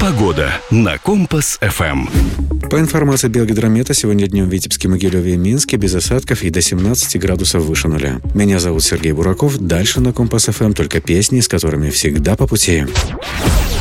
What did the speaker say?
Погода на Компас-ФМ. По информации Белгидромета, сегодня днем в Витебске, Могилеве и Минске без осадков и до 17 градусов выше нуля. Меня зовут Сергей Бураков. Дальше на Компас-ФМ только песни, с которыми всегда по пути.